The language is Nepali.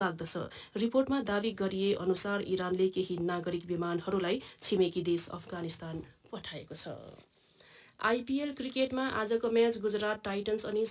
लाग्दछ। रिपोर्टमा दावी गरिए अनुसार इरानले केही नागरिक विमानहरूलाई छिमेकी देश अफगानिस्तान पठाएको छ। आइपिएल क्रिकेटमा आजको म्याच गुजरात टाइटन्स अनि